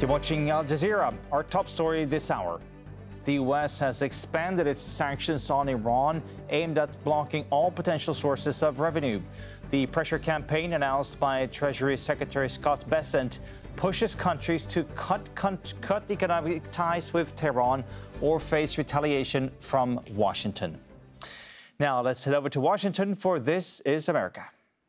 Keep watching Al Jazeera. Our top story this hour. The U.S. has expanded its sanctions on Iran, aimed at blocking all potential sources of revenue. The pressure campaign announced by Treasury Secretary Scott Bessent pushes countries to cut economic ties with Tehran or face retaliation from Washington. Now let's head over to Washington for This is America.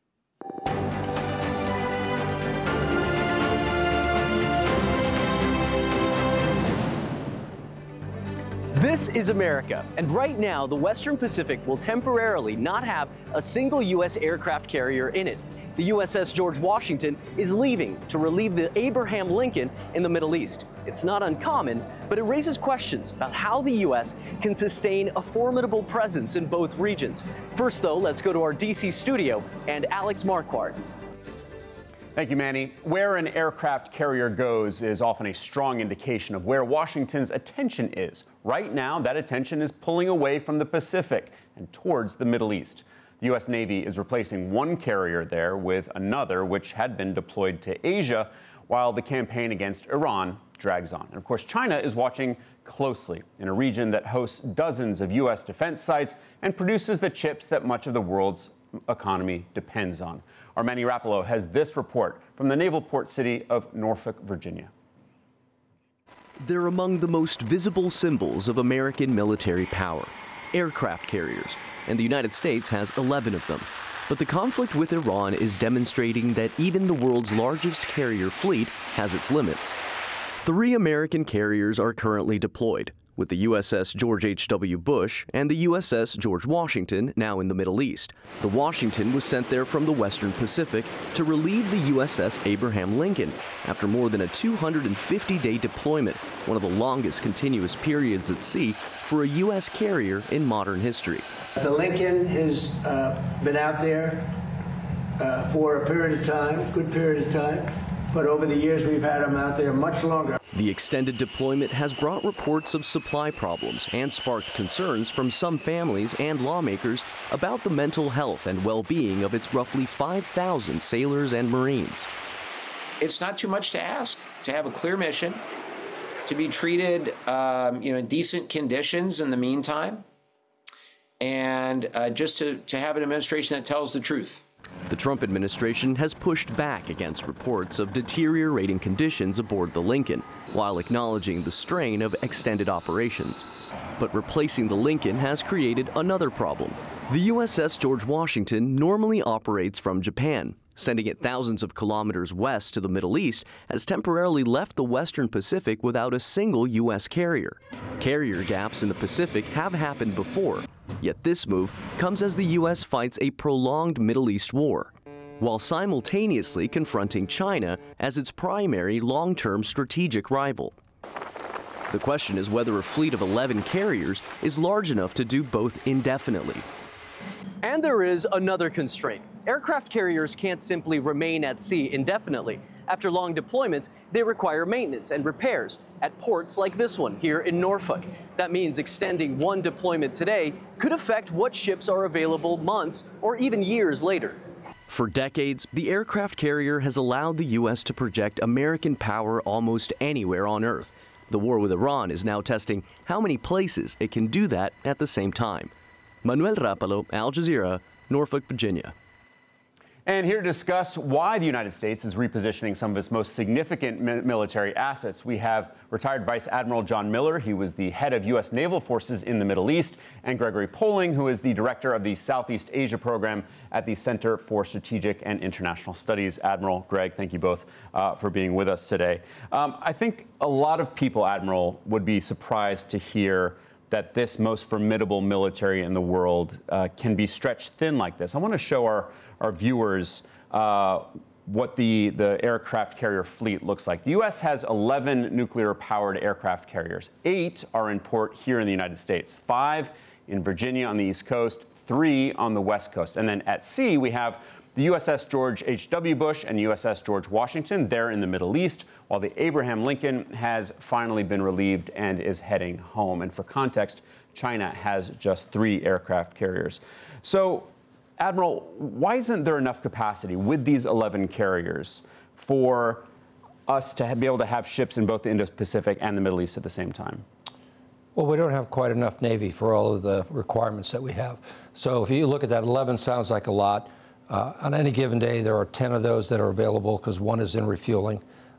This is America, and right now the Western Pacific will temporarily not have a single U.S. aircraft carrier in it. The USS George Washington is leaving to relieve the Abraham Lincoln in the Middle East. It's not uncommon, but it raises questions about how the U.S. can sustain a formidable presence in both regions. First, though, let's go to our D.C. studio and Alex Marquardt. Thank you, Manny. Where an aircraft carrier goes is often a strong indication of where Washington's attention is. Right now, that attention is pulling away from the Pacific and towards the Middle East. The U.S. Navy is replacing one carrier there with another, which had been deployed to Asia, while the campaign against Iran drags on. And of course, China is watching closely in a region that hosts dozens of U.S. defense sites and produces the chips that much of the world's economy depends on. Our Manny Rapolo has this report from the naval port city of Norfolk, Virginia. They're among the most visible symbols of American military power, aircraft carriers, and the United States has 11 of them. But the conflict with Iran is demonstrating that even the world's largest carrier fleet has its limits. 3 American carriers are currently deployed, with the USS George H.W. Bush and the USS George Washington now in the Middle East. The Washington was sent there from the Western Pacific to relieve the USS Abraham Lincoln after more than a 250-day deployment, one of the longest continuous periods at sea for a U.S. carrier in modern history. The Lincoln has been out there for a period of time, good period of time, but over the years we've had them out there much longer. The extended deployment has brought reports of supply problems and sparked concerns from some families and lawmakers about the mental health and well-being of its roughly 5,000 sailors and Marines. It's not too much to ask to have a clear mission, to be treated in decent conditions in the meantime, and just to have an administration that tells the truth. The Trump administration has pushed back against reports of deteriorating conditions aboard the Lincoln, while acknowledging the strain of extended operations. But replacing the Lincoln has created another problem. The USS George Washington normally operates from Japan. Sending it thousands of kilometers west to the Middle East has temporarily left the Western Pacific without a single U.S. carrier. Carrier gaps in the Pacific have happened before, yet this move comes as the U.S. fights a prolonged Middle East war, while simultaneously confronting China as its primary long-term strategic rival. The question is whether a fleet of 11 carriers is large enough to do both indefinitely. And there is another constraint. Aircraft carriers can't simply remain at sea indefinitely. After long deployments, they require maintenance and repairs at ports like this one here in Norfolk. That means extending one deployment today could affect what ships are available months or even years later. For decades, the aircraft carrier has allowed the U.S. to project American power almost anywhere on Earth. The war with Iran is now testing how many places it can do that at the same time. Manuel Rapolo, Al Jazeera, Norfolk, Virginia. And here to discuss why the United States is repositioning some of its most significant military assets, we have retired Vice Admiral John Miller. He was the head of U.S. naval forces in the Middle East, and Gregory Poling, who is the director of the Southeast Asia program at the Center for Strategic and International Studies. Admiral, Greg, thank you both for being with us today. I think a lot of people, Admiral, would be surprised to hear that this most formidable military in the world can be stretched thin like this. I want to show our viewers what the aircraft carrier fleet looks like. The U.S. has 11 nuclear-powered aircraft carriers. 8 are in port here in the United States, 5 in Virginia on the East Coast, 3 on the West Coast. And then at sea, we have the USS George H.W. Bush and USS George Washington. They're in the Middle East, while the Abraham Lincoln has finally been relieved and is heading home. And for context, China has just 3 aircraft carriers. So, Admiral, why isn't there enough capacity with these 11 carriers for us to be able to have ships in both the Indo-Pacific and the Middle East at the same time? Well, we don't have quite enough Navy for all of the requirements that we have. So if you look at that, 11 sounds like a lot. On any given day, there are 10 of those that are available because one is in refueling.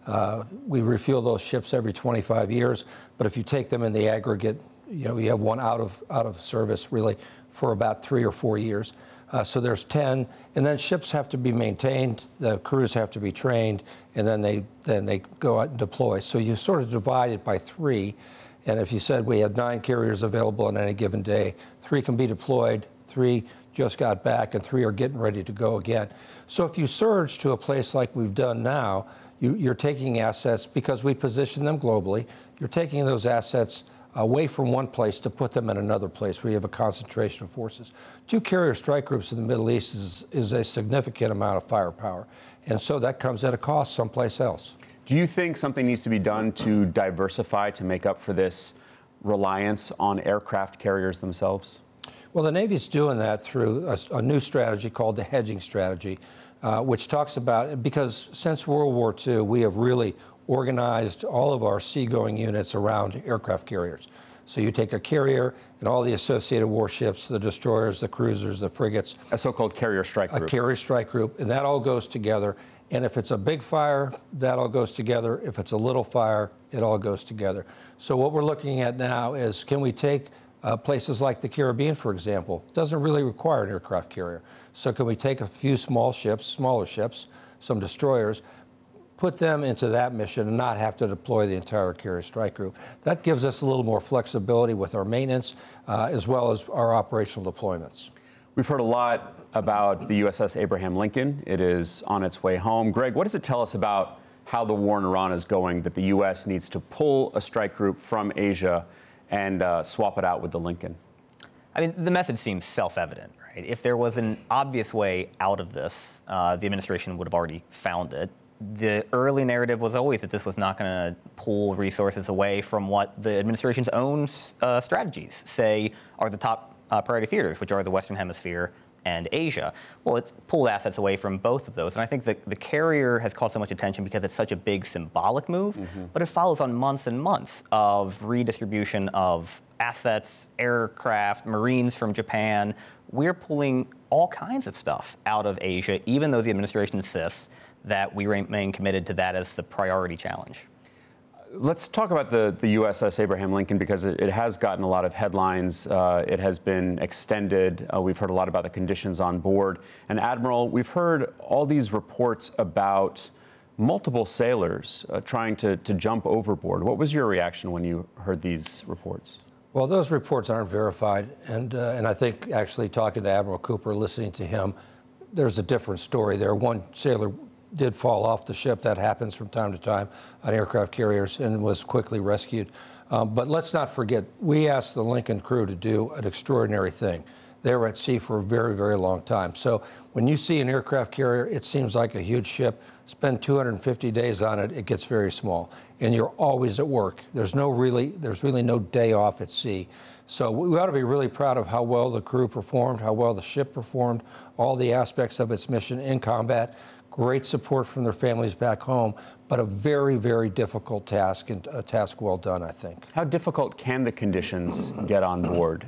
We refuel those ships every 25 years, but if you take them in the aggregate, you have one out of service really for about 3 or 4 years. So there's 10, and then ships have to be maintained, the crews have to be trained, and then they go out and deploy. So you sort of divide it by 3. And if you said we had 9 carriers available on any given day, 3 can be deployed, 3 just got back, and 3 are getting ready to go again. So if you surge to a place like we've done now, you're taking assets, because we position them globally, you're taking those assets away from one place to put them in another place where you have a concentration of forces. 2 carrier strike groups in the Middle East is a significant amount of firepower. And so that comes at a cost someplace else. Do you think something needs to be done to diversify to make up for this reliance on aircraft carriers themselves? Well, the Navy's doing that through a new strategy called the hedging strategy, which talks about, because since World War II, we have really organized all of our seagoing units around aircraft carriers. So you take a carrier and all the associated warships, the destroyers, the cruisers, the frigates. A so-called carrier strike group. A carrier strike group, and that all goes together. And if it's a big fire, that all goes together. If it's a little fire, it all goes together. So what we're looking at now is, can we take places like the Caribbean, for example? Doesn't really require an aircraft carrier. So can we take a few smaller ships, some destroyers, put them into that mission and not have to deploy the entire carrier strike group? That gives us a little more flexibility with our maintenance as well as our operational deployments. We've heard a lot about the USS Abraham Lincoln. It is on its way home. Greg, what does it tell us about how the war in Iran is going, that the U.S. needs to pull a strike group from Asia and swap it out with the Lincoln? I mean, the message seems self-evident, right? If there was an obvious way out of this, the administration would have already found it. The early narrative was always that this was not going to pull resources away from what the administration's own strategies say are the top priority theaters, which are the Western Hemisphere and Asia. Well, it's pulled assets away from both of those. And I think that the carrier has caught so much attention because it's such a big symbolic move, but it follows on months and months of redistribution of assets, aircraft, Marines from Japan. We're pulling all kinds of stuff out of Asia, even though the administration insists that we remain committed to that as the priority challenge. Let's talk about the USS Abraham Lincoln, because it has gotten a lot of headlines. It has been extended. We've heard a lot about the conditions on board. And Admiral, we've heard all these reports about multiple sailors trying to jump overboard. What was your reaction when you heard these reports? Well, those reports aren't verified. And I think actually talking to Admiral Cooper, listening to him, there's a different story there. One sailor did fall off the ship. That happens from time to time on aircraft carriers and was quickly rescued. But let's not forget, we asked the Lincoln crew to do an extraordinary thing. They were at sea for a very, very long time. So when you see an aircraft carrier, it seems like a huge ship. Spend 250 days on it, it gets very small. And you're always at work. There's really no day off at sea. So we ought to be really proud of how well the crew performed, how well the ship performed, all the aspects of its mission in combat. Great support from their families back home, but a very, very difficult task, and a task well done, I think. How difficult can the conditions get on board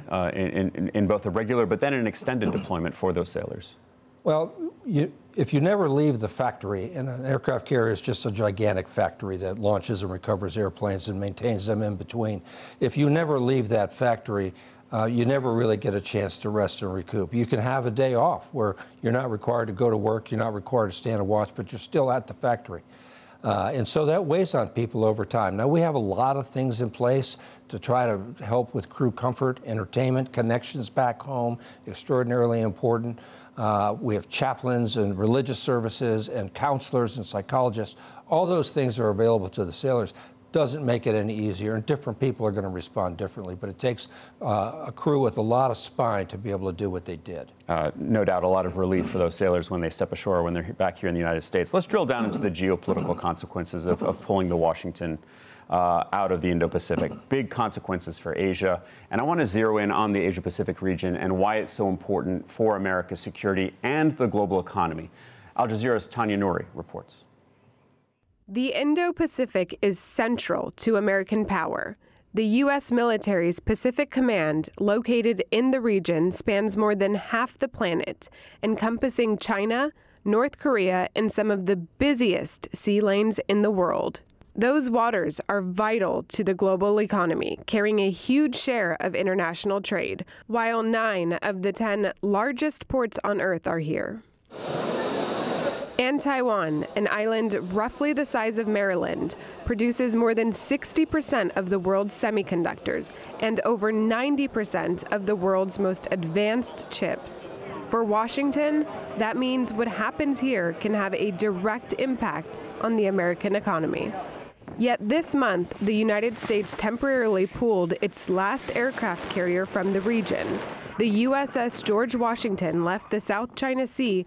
in both a regular but then an extended deployment for those sailors? Well, if you never leave the factory, and an aircraft carrier is just a gigantic factory that launches and recovers airplanes and maintains them in between. If you never leave that factory, you never really get a chance to rest and recoup. You can have a day off where you're not required to go to work, you're not required to stand and watch, but you're still at the factory. And so that weighs on people over time. Now, we have a lot of things in place to try to help with crew comfort, entertainment, connections back home, extraordinarily important. We have chaplains and religious services and counselors and psychologists. All those things are available to the sailors. Doesn't make it any easier, and different people are going to respond differently, but it takes a crew with a lot of spine to be able to do what they did. No doubt a lot of relief for those sailors when they step ashore, when they're back here in the United States. Let's drill down into the geopolitical consequences of pulling the Washington out of the Indo-Pacific. Big consequences for Asia, and I want to zero in on the Asia-Pacific region and why it's so important for America's security and the global economy. Al Jazeera's Tanya Nouri reports. The Indo-Pacific is central to American power. The U.S. military's Pacific Command, located in the region, spans more than half the planet, encompassing China, North Korea, and some of the busiest sea lanes in the world. Those waters are vital to the global economy, carrying a huge share of international trade, while 9 of the 10 largest ports on Earth are here. And Taiwan, an island roughly the size of Maryland, produces more than 60% of the world's semiconductors and over 90% of the world's most advanced chips. For Washington, that means what happens here can have a direct impact on the American economy. Yet this month, the United States temporarily pulled its last aircraft carrier from the region. The USS George Washington left the South China Sea